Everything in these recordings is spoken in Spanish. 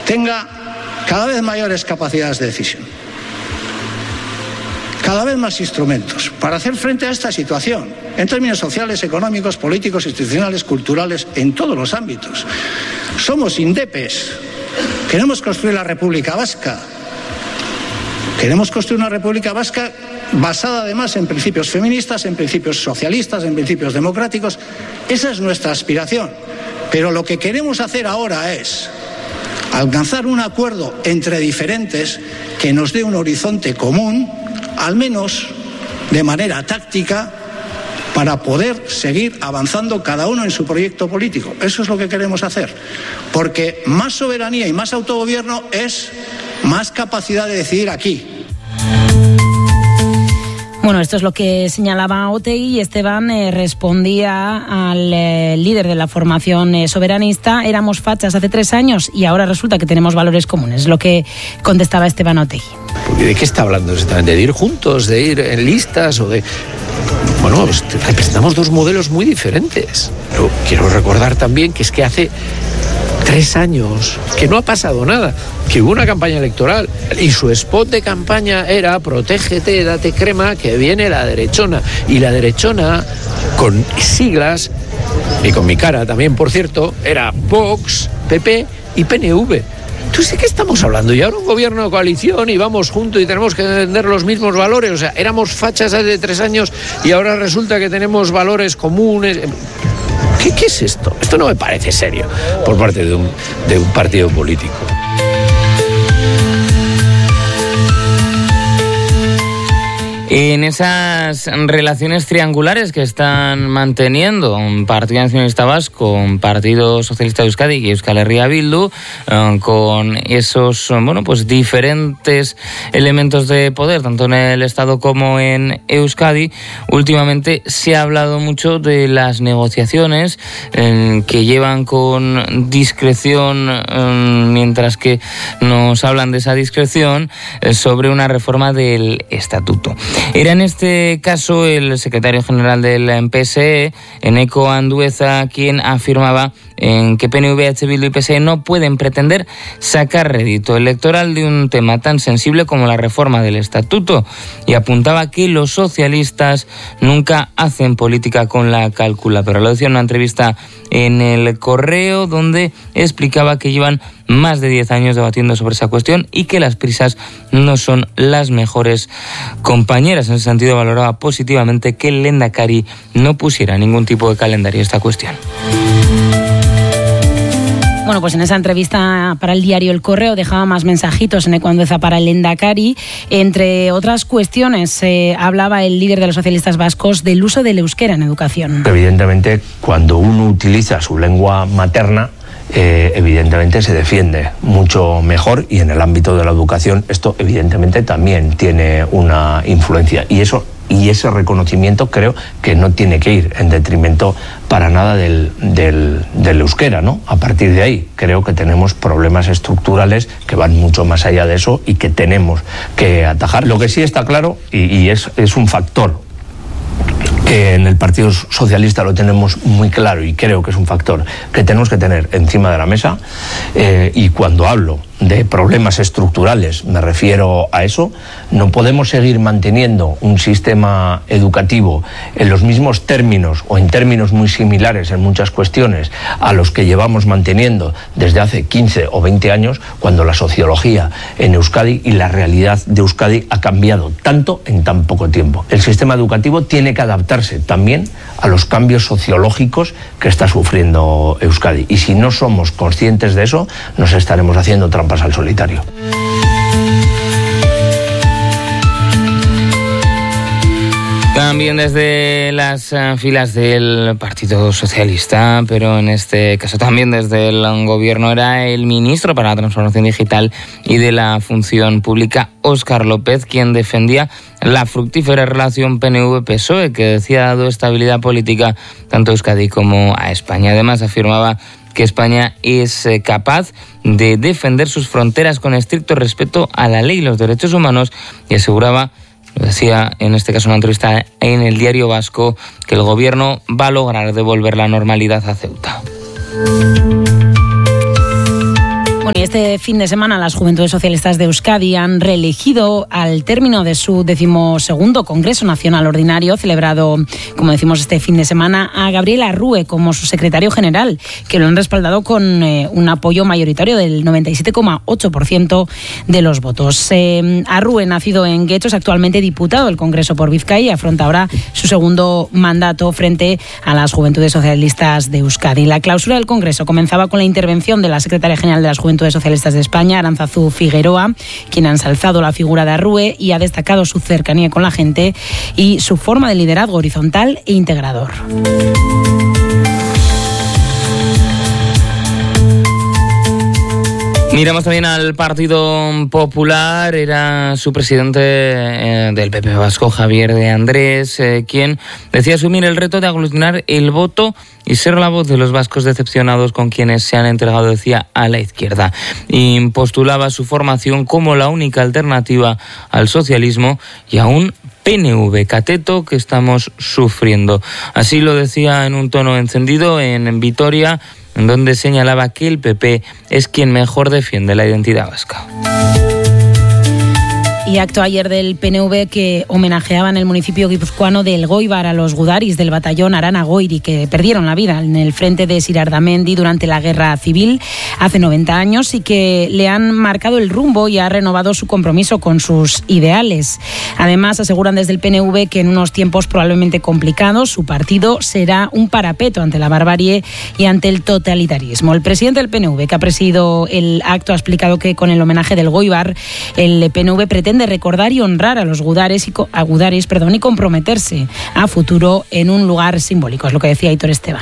tenga cada vez mayores capacidades de decisión, cada vez más instrumentos para hacer frente a esta situación, en términos sociales, económicos, políticos, institucionales, culturales, en todos los ámbitos. Somos indepes, queremos construir la República Vasca. Queremos construir una República Vasca basada además en principios feministas, en principios socialistas, en principios democráticos. Esa es nuestra aspiración. Pero lo que queremos hacer ahora es alcanzar un acuerdo entre diferentes que nos dé un horizonte común, al menos de manera táctica, para poder seguir avanzando cada uno en su proyecto político. Eso es lo que queremos hacer. Porque más soberanía y más autogobierno es más capacidad de decidir aquí. Bueno, esto es lo que señalaba Otegi y Esteban respondía al líder de la formación soberanista. Éramos fachas hace 3 años y ahora resulta que tenemos valores comunes. Es lo que contestaba Esteban Otegi. ¿De qué está hablando exactamente? ¿De ir juntos? ¿De ir en listas? ¿O de...? Bueno, pues representamos 2 modelos muy diferentes. Pero quiero recordar también que es que hace 3 años que no ha pasado nada, que hubo una campaña electoral y su spot de campaña era protégete, date crema, que viene la derechona. Y la derechona, con siglas, y con mi cara también, por cierto, era Vox, PP y PNV. Entonces, ¿de qué estamos hablando? Y ahora un gobierno de coalición y vamos juntos y tenemos que defender los mismos valores. O sea, éramos fachas hace 3 años y ahora resulta que tenemos valores comunes. ¿Qué es esto? Esto no me parece serio por parte de un partido político. En esas relaciones triangulares que están manteniendo Partido Nacionalista Vasco, Partido Socialista de Euskadi y Euskal Herria Bildu, con esos diferentes elementos de poder, tanto en el Estado como en Euskadi, últimamente se ha hablado mucho de las negociaciones que llevan con discreción, mientras que nos hablan de esa discreción, sobre una reforma del Estatuto. Era en este caso el secretario general del PSE, Eneko Andueza, quien afirmaba que PNV, H. Bildu y PSE no pueden pretender sacar rédito electoral de un tema tan sensible como la reforma del Estatuto, y apuntaba que los socialistas nunca hacen política con la cálcula. Pero lo decía en una entrevista en El Correo, donde explicaba que llevan más de 10 años debatiendo sobre esa cuestión y que las prisas no son las mejores compañeras. En ese sentido, valoraba positivamente que el Lehendakari no pusiera ningún tipo de calendario a esta cuestión. Bueno, pues en esa entrevista para el diario El Correo dejaba más mensajitos Eneko Andueza para el Lehendakari. Entre otras cuestiones, hablaba el líder de los socialistas vascos del uso del euskera en educación. Evidentemente, cuando uno utiliza su lengua materna, evidentemente se defiende mucho mejor, y en el ámbito de la educación esto evidentemente también tiene una influencia, y ese reconocimiento creo que no tiene que ir en detrimento para nada del euskera, ¿no? A partir de ahí creo que tenemos problemas estructurales que van mucho más allá de eso y que tenemos que atajar. Lo que sí está claro, y es un factor que en el Partido Socialista lo tenemos muy claro, y creo que es un factor que tenemos que tener encima de la mesa, y cuando hablo de problemas estructurales me refiero a eso. No podemos seguir manteniendo un sistema educativo en los mismos términos o en términos muy similares en muchas cuestiones a los que llevamos manteniendo desde hace 15 o 20 años, cuando la sociología en Euskadi y la realidad de Euskadi ha cambiado tanto en tan poco tiempo. El sistema educativo tiene que adaptarse también a los cambios sociológicos que está sufriendo Euskadi, y si no somos conscientes de eso, nos estaremos haciendo trampas al solitario. También desde las filas del Partido Socialista, pero en este caso también desde el gobierno, era el ministro para la Transformación Digital y de la Función Pública, Óscar López, quien defendía la fructífera relación PNV-PSOE, que decía ha dado estabilidad política tanto a Euskadi como a España. Además, afirmaba que España es capaz de defender sus fronteras con estricto respeto a la ley y los derechos humanos, y aseguraba, lo decía en este caso en una entrevista en el Diario Vasco, que el gobierno va a lograr devolver la normalidad a Ceuta. Bueno, y este fin de semana las Juventudes Socialistas de Euskadi han reelegido al término de su 12º Congreso Nacional Ordinario, celebrado, como decimos, este fin de semana, a Gabriel Arrue como su secretario general, que lo han respaldado con un apoyo mayoritario del 97,8% de los votos. Arrue, nacido en Guecho, es actualmente diputado del Congreso por Vizcaya y afronta ahora su segundo mandato frente a las Juventudes Socialistas de Euskadi. La clausura del Congreso comenzaba con la intervención de la secretaria general de las Juventudes Socialistas de España, Arantzazu Figueroa, quien ha ensalzado la figura de Arrue y ha destacado su cercanía con la gente y su forma de liderazgo horizontal e integrador. Miramos también al Partido Popular. Era su presidente del PP vasco, Javier de Andrés, quien decía asumir el reto de aglutinar el voto y ser la voz de los vascos decepcionados con quienes se han entregado, decía, a la izquierda. Y postulaba su formación como la única alternativa al socialismo y a un PNV cateto que estamos sufriendo. Así lo decía en un tono encendido en Vitoria, en donde señalaba que el PP es quien mejor defiende la identidad vasca. Y acto ayer del PNV que homenajeaba en el municipio guipuzcoano de Elgoibar a los gudaris del batallón Arana Goiri, que perdieron la vida en el frente de Sirardamendi durante la guerra civil hace 90 años y que le han marcado el rumbo y ha renovado su compromiso con sus ideales. Además, aseguran desde el PNV que en unos tiempos probablemente complicados su partido será un parapeto ante la barbarie y ante el totalitarismo. El presidente del PNV, que ha presidido el acto, ha explicado que con el homenaje del Elgoibar, el PNV pretende recordar y honrar a los gudaris y comprometerse a futuro en un lugar simbólico. Es lo que decía Aitor Esteban.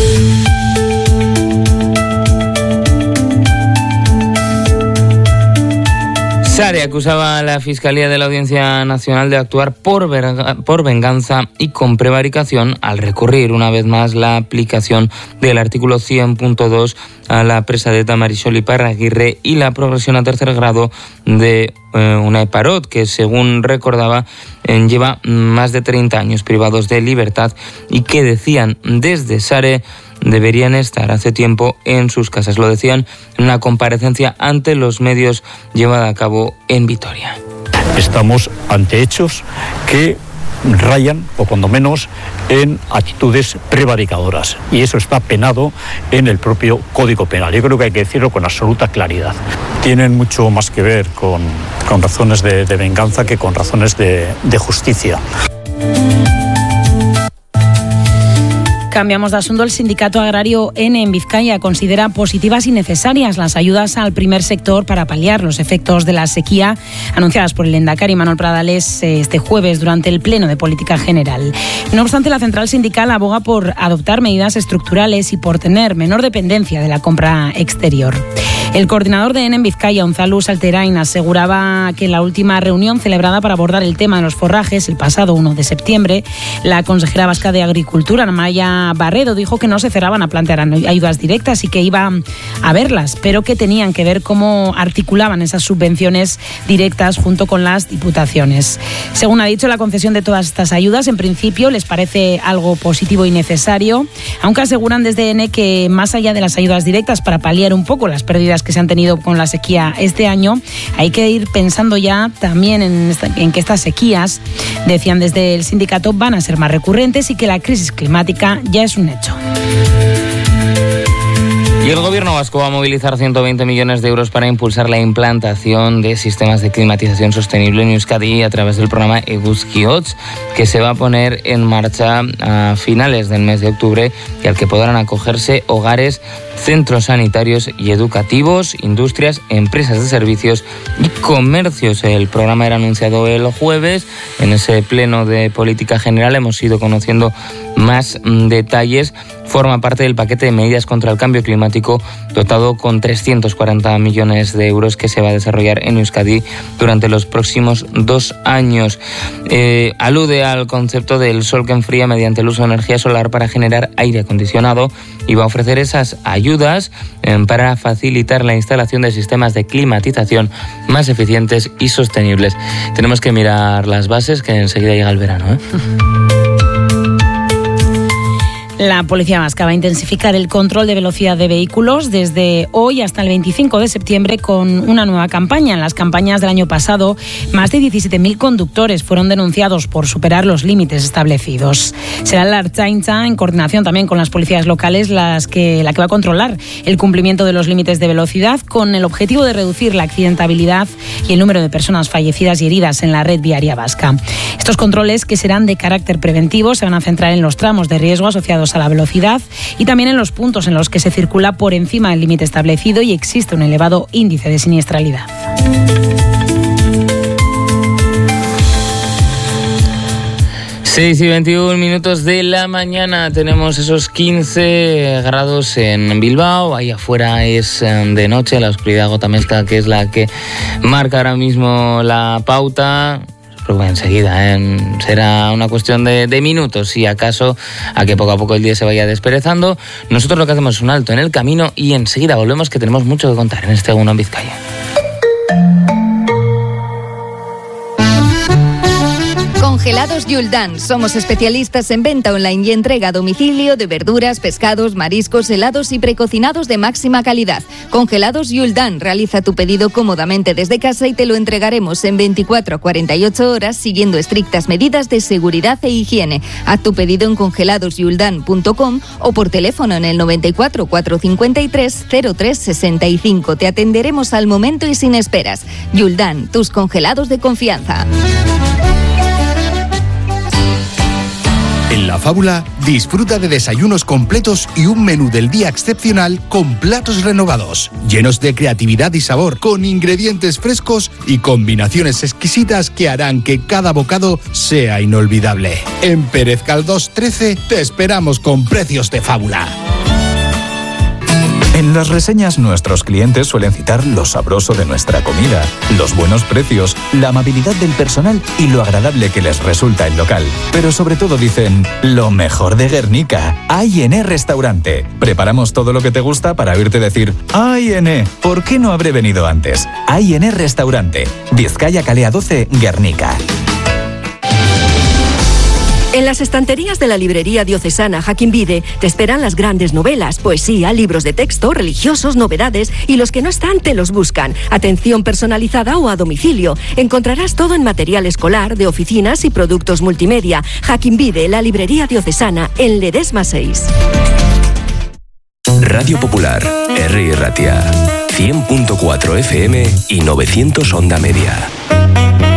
Sare acusaba a la Fiscalía de la Audiencia Nacional de actuar por venganza y con prevaricación al recurrir una vez más la aplicación del artículo 100.2 a la presa de Marisol Iparraguirre y la progresión a tercer grado de Unai Parot, que según recordaba lleva más de 30 años privados de libertad y que decían desde Sare deberían estar hace tiempo en sus casas. Lo decían en una comparecencia ante los medios llevada a cabo en Vitoria. Estamos ante hechos que rayan, o cuando menos, en actitudes prevaricadoras. Y eso está penado en el propio Código Penal. Yo creo que hay que decirlo con absoluta claridad. Tienen mucho más que ver con razones de venganza que con razones de justicia. Cambiamos de asunto. El sindicato agrario N en Vizcaya considera positivas y necesarias las ayudas al primer sector para paliar los efectos de la sequía anunciadas por el lehendakari Manuel Pradales este jueves durante el Pleno de Política General. No obstante, la central sindical aboga por adoptar medidas estructurales y por tener menor dependencia de la compra exterior. El coordinador de N en Vizcaya, Unzalu Salterain, aseguraba que en la última reunión celebrada para abordar el tema de los forrajes el pasado 1 de septiembre, la consejera vasca de Agricultura, Amaya Barredo, dijo que no se cerraban a plantear ayudas directas y que iba a verlas, pero que tenían que ver cómo articulaban esas subvenciones directas junto con las diputaciones. Según ha dicho, la concesión de todas estas ayudas en principio les parece algo positivo y necesario, aunque aseguran desde N que más allá de las ayudas directas para paliar un poco las pérdidas que se han tenido con la sequía este año, hay que ir pensando ya también en que estas sequías, decían desde el sindicato, van a ser más recurrentes y que la crisis climática ya es un hecho. Y el gobierno vasco va a movilizar 120 millones de euros para impulsar la implantación de sistemas de climatización sostenible en Euskadi a través del programa Eguzki-Hots, que se va a poner en marcha a finales del mes de octubre y al que podrán acogerse hogares, centros sanitarios y educativos, industrias, empresas de servicios y comercios. El programa era anunciado el jueves. En ese pleno de política general hemos ido conociendo más detalles. Forma parte del paquete de medidas contra el cambio climático dotado con 340 millones de euros que se va a desarrollar en Euskadi durante los próximos 2 años. Alude al concepto del sol que enfría mediante el uso de energía solar para generar aire acondicionado y va a ofrecer esas ayudas para facilitar la instalación de sistemas de climatización más eficientes y sostenibles. Tenemos que mirar las bases, que enseguida llega el verano, ¿eh? La Policía Vasca va a intensificar el control de velocidad de vehículos desde hoy hasta el 25 de septiembre con una nueva campaña. En las campañas del año pasado, más de 17.000 conductores fueron denunciados por superar los límites establecidos. Será la Ertzaintza, en coordinación también con las policías locales, la que va a controlar el cumplimiento de los límites de velocidad con el objetivo de reducir la accidentabilidad y el número de personas fallecidas y heridas en la red viaria vasca. Estos controles, que serán de carácter preventivo, se van a centrar en los tramos de riesgo asociados a la velocidad y también en los puntos en los que se circula por encima del límite establecido y existe un elevado índice de siniestralidad. 6:21 de la mañana, tenemos esos 15 grados en Bilbao, ahí afuera es de noche, la oscuridad gotamesca, que es la que marca ahora mismo la pauta. Pero enseguida, será una cuestión de minutos, si acaso, a que poco a poco el día se vaya desperezando. Nosotros lo que hacemos es un alto en el camino y enseguida volvemos, que tenemos mucho que contar en este Egunon Vizcaya. Congelados Yuldan. Somos especialistas en venta online y entrega a domicilio de verduras, pescados, mariscos, helados y precocinados de máxima calidad. Congelados Yuldan. Realiza tu pedido cómodamente desde casa y te lo entregaremos en 24 a 48 horas siguiendo estrictas medidas de seguridad e higiene. Haz tu pedido en congeladosyuldan.com o por teléfono en el 94 453 03 65. Te atenderemos al momento y sin esperas. Yuldan, tus congelados de confianza. En La Fábula, disfruta de desayunos completos y un menú del día excepcional con platos renovados, llenos de creatividad y sabor, con ingredientes frescos y combinaciones exquisitas que harán que cada bocado sea inolvidable. En Pérez Caldós 13 te esperamos con precios de fábula. En las reseñas, nuestros clientes suelen citar lo sabroso de nuestra comida, los buenos precios, la amabilidad del personal y lo agradable que les resulta el local. Pero sobre todo dicen, lo mejor de Guernica, A&E Restaurante. Preparamos todo lo que te gusta para oírte decir, A&E, ¿por qué no habré venido antes? A&E Restaurante, Vizcaya Calea 12, Guernica. En las estanterías de la librería diocesana Jaquín Vide te esperan las grandes novelas, poesía, libros de texto, religiosos, novedades y los que no están te los buscan. Atención personalizada o a domicilio. Encontrarás todo en material escolar, de oficinas y productos multimedia. Jaquín Vide, la librería diocesana, en Ledesma 6. Radio Popular, R. Ratia, 100.4 FM y 900 Onda Media.